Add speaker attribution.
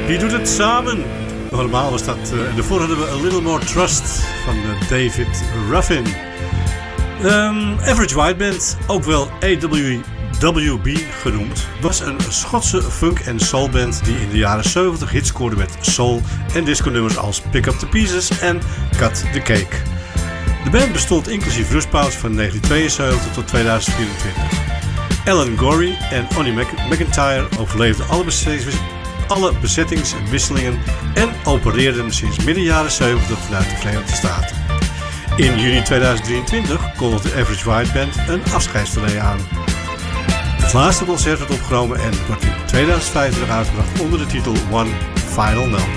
Speaker 1: Wie doet het samen? Normaal was dat... daarvoor hadden we A Little More Trust van David Ruffin. Average White Band, ook wel AWB genoemd, was een Schotse funk- en soulband die in de jaren 70 hits scoorde met soul- en disco-nummers als Pick Up The Pieces en Cut The Cake. De band bestond inclusief rustpauze van 1972 tot 2024. Alan Gorrie en Onnie McIntyre overleefden alle bezettingswisselingen en opereerden sinds midden jaren 70 vanuit de Verenigde Staten. In juni 2023 kondigde de Average White Band een afscheidstournee aan. Het laatste concert werd opgenomen en wordt in 2025 uitgebracht onder de titel One Final Note.